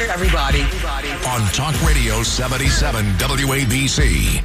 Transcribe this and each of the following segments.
morning, everybody. On Talk Radio 77 WABC.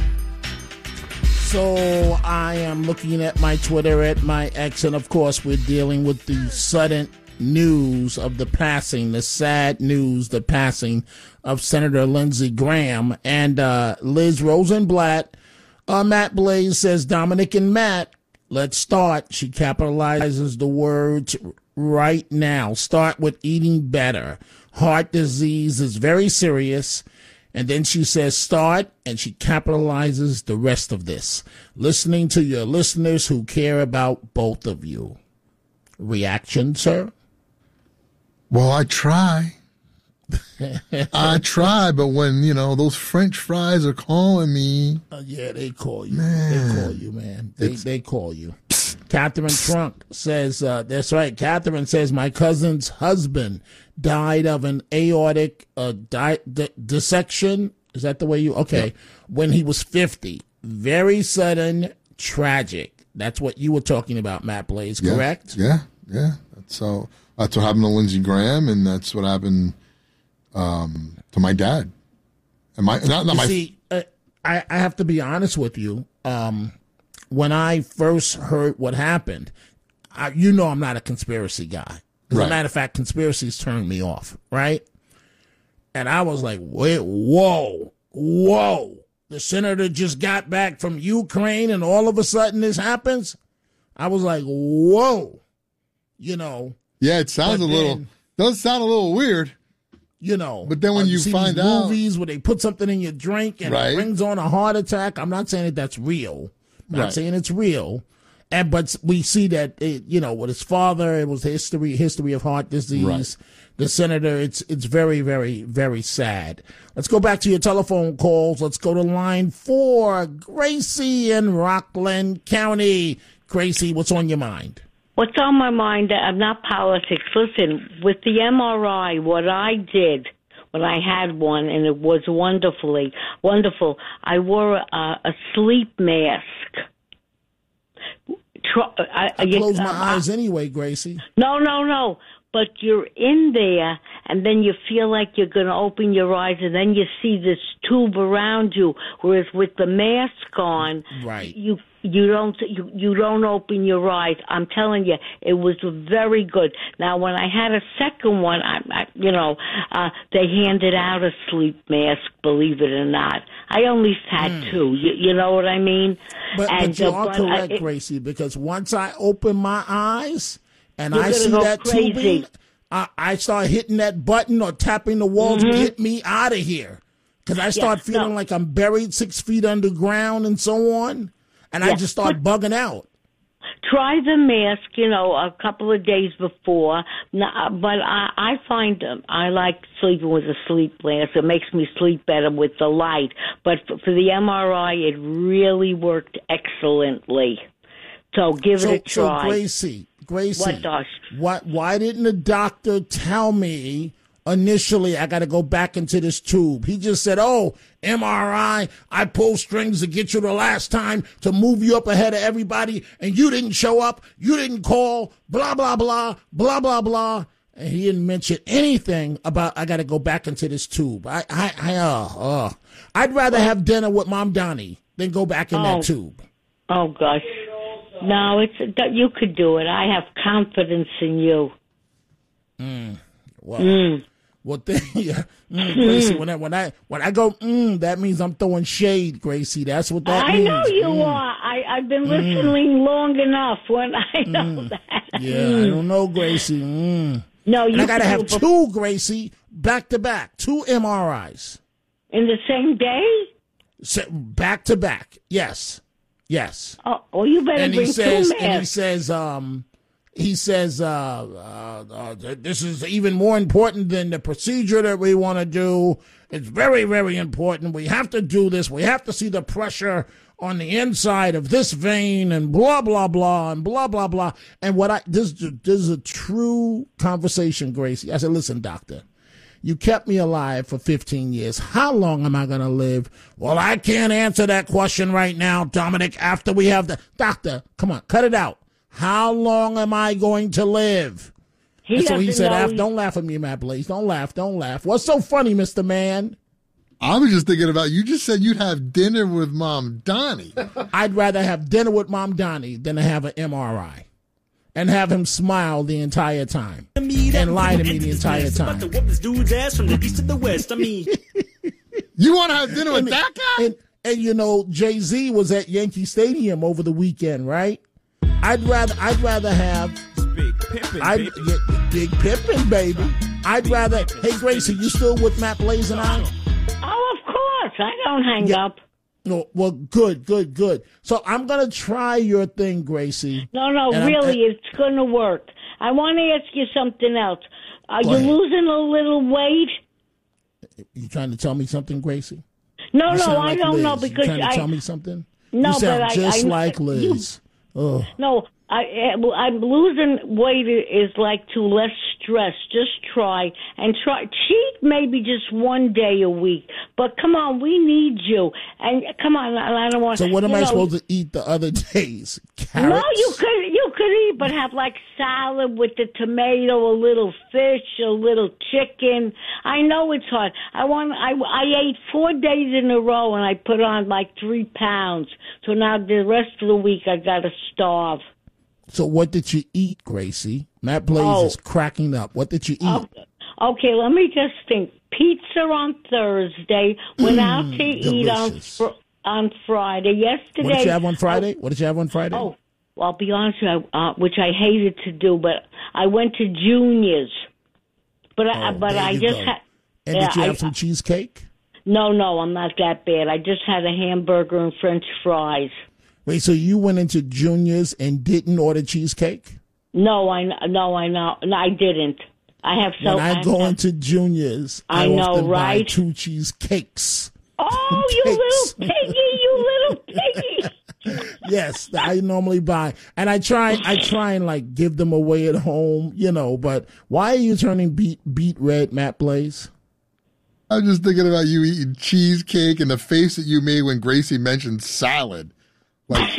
So I am looking at my Twitter, at my X, and of course we're dealing with the sudden news of the passing, the sad news, the passing of Senator Lindsey Graham. And Liz Rosenblatt, Matt Blaze says, Dominic and Matt, let's start. She capitalizes the words right now. Start with eating better. Heart disease is very serious. And then she says start, and she capitalizes the rest of this. Listening to your listeners who care about both of you. Reaction, sir? Well, I try. I try, but when, those French fries are calling me. Yeah, they call you. Man. They call you, man. They call you. Catherine Trunk says, that's right. Catherine says, my cousin's husband died of an aortic dissection. Is that the way you? Okay. Yeah. When he was 50. Very sudden, tragic. That's what you were talking about, Matt Blaze, correct? Yeah. That's what happened to Lindsey Graham, and that's what happened to my dad. I have to be honest with you. When I first heard what happened, I'm not a conspiracy guy. As a matter of fact, conspiracies turned me off, right? And I was like, wait, whoa. The senator just got back from Ukraine and all of a sudden this happens? I was like, whoa. Yeah, it sounds does sound a little weird. But then when you find out movies where they put something in your drink and it brings on a heart attack, I'm not saying that's real. I'm not saying it's real. But we see that, with his father, it was history of heart disease. Right. The senator, it's very, very, very sad. Let's go back to your telephone calls. Let's go to line 4, Gracie in Rockland County. Gracie, what's on your mind? What's on my mind? I'm not politics. Listen, with the MRI, what I did when I had one, and it was wonderful, I wore a sleep mask. I close my eyes anyway, Gracie. No. But you're in there, and then you feel like you're going to open your eyes, and then you see this tube around you. Whereas with the mask on, you don't open your eyes. I'm telling you, it was very good. Now, when I had a second one, they handed out a sleep mask. Believe it or not, I only had 2. You know what I mean? But you are correct, Gracie, because once I open my eyes and I see that tubing, I start hitting that button or tapping the wall to get me out of here. Because I start feeling like I'm buried 6 feet underground and so on. And I just start bugging out. Try the mask, a couple of days before. But I find I like sleeping with a sleep mask. It makes me sleep better with the light. But for the MRI, it really worked excellently. So give it a try. So Gracie, what, Dosh? Why didn't the doctor tell me initially I got to go back into this tube? He just said, MRI, I pulled strings to get you the last time to move you up ahead of everybody, and you didn't show up, you didn't call, blah, blah, blah, blah, blah, blah. And he didn't mention anything about I got to go back into this tube. I'd rather have dinner with Mom Donnie than go back in that tube. Oh, gosh. No, you could do it. I have confidence in you. Well, Gracie, when I go, that means I'm throwing shade, Gracie. That's what that means. I know you are. I've been listening long enough when I know that. Yeah, I don't know, Gracie. No, you. I gotta have 2, Gracie, back to back, 2 MRIs in the same day. Back to back, yes. Oh, well, you better bring 2 masks. And he says, this is even more important than the procedure that we want to do. It's very, very important. We have to do this. We have to see the pressure on the inside of this vein and blah, blah, blah, and blah, blah, blah. And this is a true conversation, Gracie. I said, listen, doctor, you kept me alive for 15 years. How long am I going to live? Well, I can't answer that question right now, Dominic, after we have the... Doctor, come on, cut it out. How long am I going to live? So he said, don't laugh at me, Matt Blaze. Don't laugh. What's so funny, Mr. Man? I was just thinking about, you just said you'd have dinner with Mom Donnie. I'd rather have dinner with Mom Donnie than to have an MRI and have him smile the entire time and lie to me the entire time. You want to have dinner with that guy? And you know, Jay-Z was at Yankee Stadium over the weekend, right? I'd rather have Big Pimpin', Big Pimpin', baby. I'd rather. Hey, Gracie, you still with Matt Blaze and I? Oh, of course. I don't hang up. No, well, good. So I'm gonna try your thing, Gracie. No, really, it's gonna work. I want to ask you something else. Are you losing a little weight? You trying to tell me something, Gracie? No, I don't know because you trying to tell me something. No, you sound but just like Liz. No, I'm losing weight is like to less stress. Just try cheat maybe just one day a week. But come on, we need you. And come on, I don't want. So what am I supposed to eat the other days? Carrots? No, you could eat, but have like salad with the tomato, a little fish, a little chicken. I know it's hard. I ate 4 days in a row and I put on like 3 pounds. So now the rest of the week I gotta starve. So what did you eat, Gracie? Matt Blaze is cracking up. What did you eat? Okay, let me just think. Pizza on Thursday. Went out to eat on Friday. Yesterday. What did you have on Friday? Oh, well, I'll be honest with you, which I hated to do, but I went to Junior's. But I just had. And did you have some cheesecake? No, I'm not that bad. I just had a hamburger and French fries. Wait, so you went into Junior's and didn't order cheesecake? No, I didn't. When I go into Junior's, I often buy 2 cheesecakes. Oh, you little piggy! Yes, I normally buy, and I try and like give them away at home, you know. But why are you turning beet red, Matt Blaze? I'm just thinking about you eating cheesecake and the face that you made when Gracie mentioned salad. Like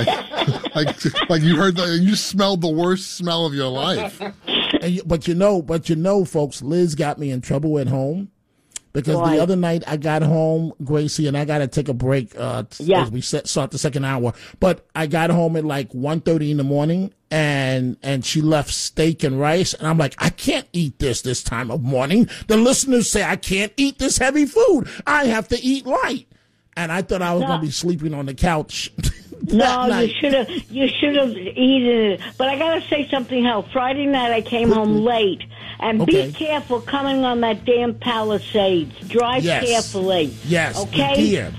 you heard you smelled the worst smell of your life. But you know, folks, Liz got me in trouble at home because the other night I got home, Gracie, and I got to take a break as we start the second hour. But I got home at like 1:30 in the morning, and she left steak and rice, and I'm like, I can't eat this time of morning. The listeners say I can't eat this heavy food. I have to eat light. And I thought I was going to be sleeping on the couch. No, you should have eaten it. But I got to say something else. Friday night I came home late. And be careful coming on that damn Palisades. Drive carefully. Yes. Okay? Dear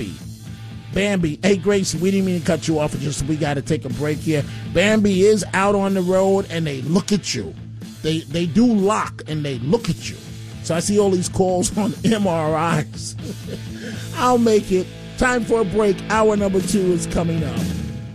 Bambi. Hey, Gracie, we didn't mean to cut you off. We got to take a break here. Bambi is out on the road, and they look at you. They do lock, and they look at you. So I see all these calls on MRIs. I'll make it. Time for a break. Hour number 2 is coming up.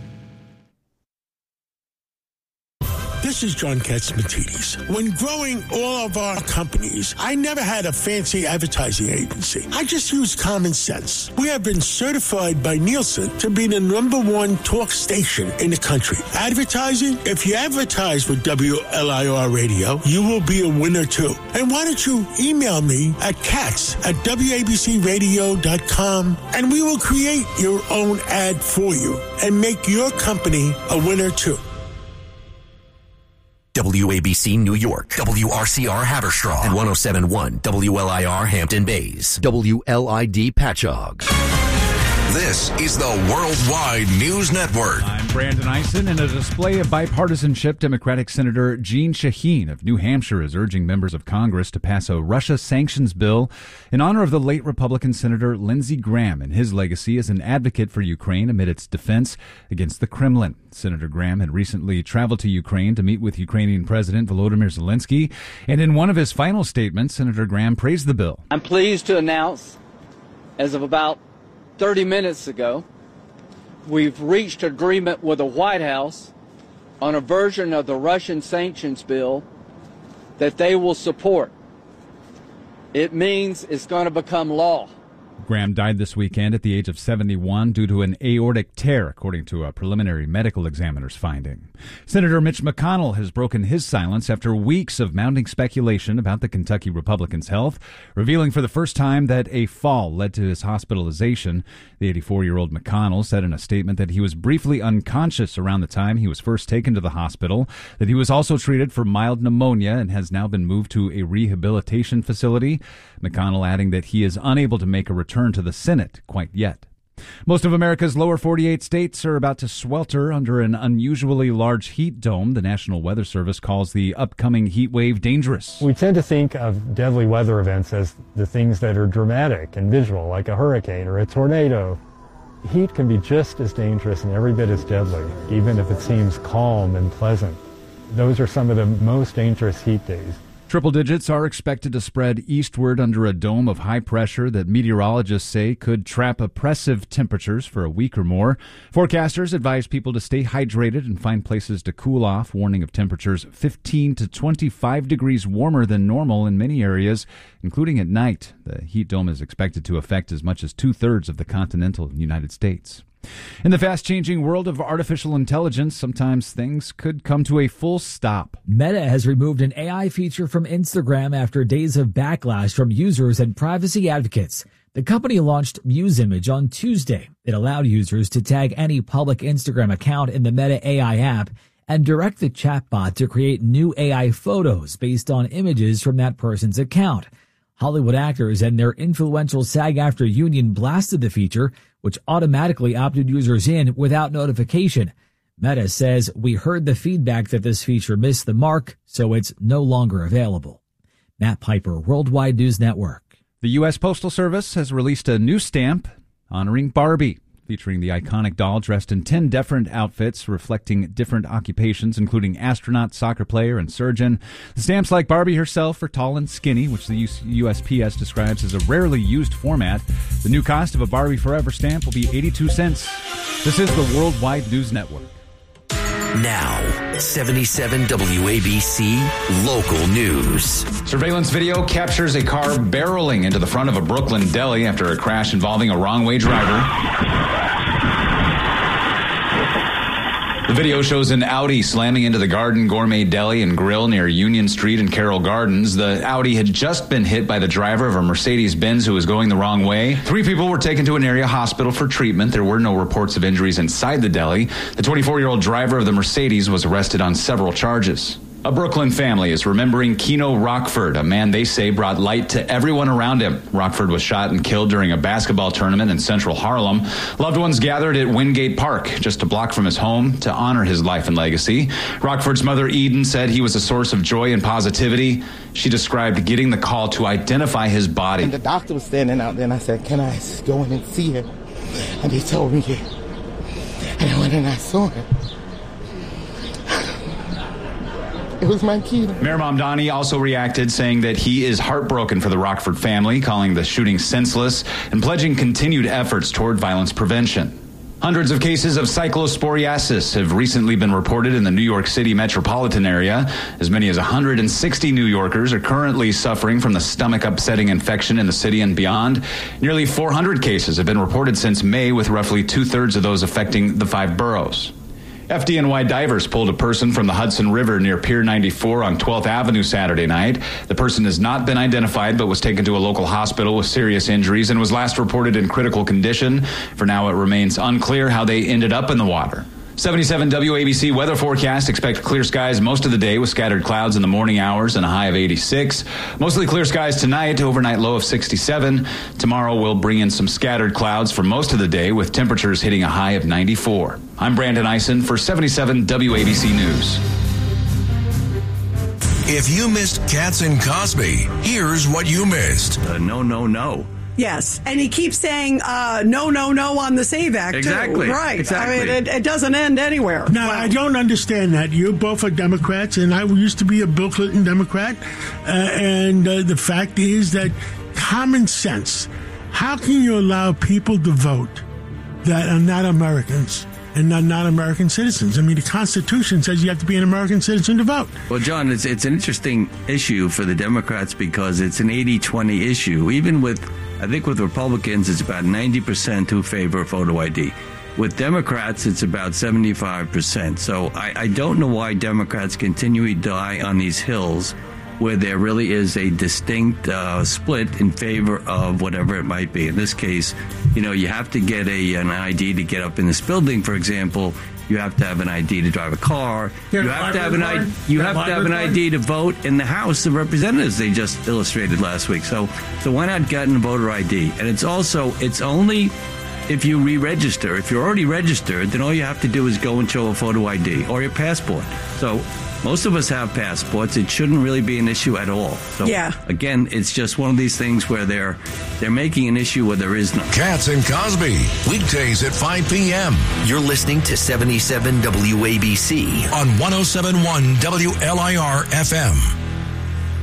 This is John Catsimatidis. When growing all of our companies, I never had a fancy advertising agency. I just used common sense. We have been certified by Nielsen to be the #1 talk station in the country. Advertising? If you advertise with WLIR Radio, you will be a winner too. And why don't you email me at cats@wabcradio.com and we will create your own ad for you and make your company a winner too. WABC New York, WRCR Haverstraw, and 107.1 WLIR Hampton Bays, WLID Patchogue. This is the Worldwide News Network. I'm Brandon Eisen. In a display of bipartisanship, Democratic Senator Jeanne Shaheen of New Hampshire is urging members of Congress to pass a Russia sanctions bill in honor of the late Republican Senator Lindsey Graham and his legacy as an advocate for Ukraine amid its defense against the Kremlin. Senator Graham had recently traveled to Ukraine to meet with Ukrainian President Volodymyr Zelensky, and in one of his final statements, Senator Graham praised the bill. I'm pleased to announce, as of about 30 minutes ago, we've reached agreement with the White House on a version of the Russian sanctions bill that they will support. It means it's going to become law. Graham died this weekend at the age of 71 due to an aortic tear, according to a preliminary medical examiner's finding. Senator Mitch McConnell has broken his silence after weeks of mounting speculation about the Kentucky Republican's health, revealing for the first time that a fall led to his hospitalization. The 84-year-old McConnell said in a statement that he was briefly unconscious around the time he was first taken to the hospital, that he was also treated for mild pneumonia and has now been moved to a rehabilitation facility. McConnell adding that he is unable to make a return to the Senate quite yet. Most of America's lower 48 states are about to swelter under an unusually large heat dome. The National Weather Service calls the upcoming heat wave dangerous. We tend to think of deadly weather events as the things that are dramatic and visual, like a hurricane or a tornado. Heat can be just as dangerous and every bit as deadly, even if it seems calm and pleasant. Those are some of the most dangerous heat days. Triple digits are expected to spread eastward under a dome of high pressure that meteorologists say could trap oppressive temperatures for a week or more. Forecasters advise people to stay hydrated and find places to cool off, warning of temperatures 15 to 25 degrees warmer than normal in many areas, including at night. The heat dome is expected to affect as much as two-thirds of the continental United States. In the fast-changing world of artificial intelligence, sometimes things could come to a full stop. Meta has removed an AI feature from Instagram after days of backlash from users and privacy advocates. The company launched Muse Image on Tuesday. It allowed users to tag any public Instagram account in the Meta AI app and direct the chatbot to create new AI photos based on images from that person's account. Hollywood actors and their influential SAG-AFTRA union blasted the feature, which automatically opted users in without notification. Meta says, "We heard the feedback that this feature missed the mark, so it's no longer available." Matt Piper, Worldwide News Network. The U.S. Postal Service has released a new stamp honoring Barbie, featuring the iconic doll dressed in 10 different outfits reflecting different occupations, including astronaut, soccer player, and surgeon. The stamps, like Barbie herself, are tall and skinny, which the USPS describes as a rarely used format. The new cost of a Barbie Forever stamp will be 82 cents. This is the Worldwide News Network. Now, 77 WABC Local News. Surveillance video captures a car barreling into the front of a Brooklyn deli after a crash involving a wrong-way driver. The video shows an Audi slamming into the Garden Gourmet Deli and Grill near Union Street and Carroll Gardens. The Audi had just been hit by the driver of a Mercedes-Benz who was going the wrong way. 3 people were taken to an area hospital for treatment. There were no reports of injuries inside the deli. The 24-year-old driver of the Mercedes was arrested on several charges. A Brooklyn family is remembering Keno Rockford, a man they say brought light to everyone around him. Rockford was shot and killed during a basketball tournament in central Harlem. Loved ones gathered at Wingate Park, just a block from his home, to honor his life and legacy. Rockford's mother, Eden, said he was a source of joy and positivity. She described getting the call to identify his body. And the doctor was standing out there, and I said, "Can I go in and see him?" And he told me, "Yeah." And I went and I saw him. It was my kid. Mayor Mamdani also reacted, saying that he is heartbroken for the Rockford family, calling the shooting senseless and pledging continued efforts toward violence prevention. Hundreds of cases of cyclosporiasis have recently been reported in the New York City metropolitan area. As many as 160 New Yorkers are currently suffering from the stomach-upsetting infection in the city and beyond. Nearly 400 cases have been reported since May, with roughly two-thirds of those affecting the 5 boroughs. FDNY divers pulled a person from the Hudson River near Pier 94 on 12th Avenue Saturday night. The person has not been identified but was taken to a local hospital with serious injuries and was last reported in critical condition. For now, it remains unclear how they ended up in the water. 77 WABC weather forecast. Expect clear skies most of the day with scattered clouds in the morning hours and a high of 86. Mostly clear skies tonight, overnight low of 67. Tomorrow we'll bring in some scattered clouds for most of the day with temperatures hitting a high of 94. I'm Brandon Eisen for 77 WABC News. If you missed Katz and Cosby, here's what you missed. No. Yes, and he keeps saying no on the SAVE Act, exactly. Too. Right. Exactly. I mean, it doesn't end anywhere. Now, I don't understand that. You both are Democrats, and I used to be a Bill Clinton Democrat. And the fact is that common sense, how can you allow people to vote that are not Americans and not American citizens? I mean, the Constitution says you have to be an American citizen to vote. Well, John, it's an interesting issue for the Democrats because it's an 80-20 issue. Even with I think with Republicans, it's about 90% who favor photo ID. With Democrats, it's about 75%. So I don't know why Democrats continually die on these hills where there really is a distinct split in favor of whatever it might be. In this case, you have to get an ID to get up in this building, for example. You have to have an ID to drive a car. You have to have an ID. You have to have an ID to vote in the House of Representatives. They just illustrated last week. So why not get a voter ID? And it's only if you re-register. If you're already registered, then all you have to do is go and show a photo ID or your passport. So most of us have passports. It shouldn't really be an issue at all. So again, it's just one of these things where they're making an issue where there is none. Katz and Cosby, weekdays at 5 p.m. You're listening to 77 WABC on 107.1 WLIR FM.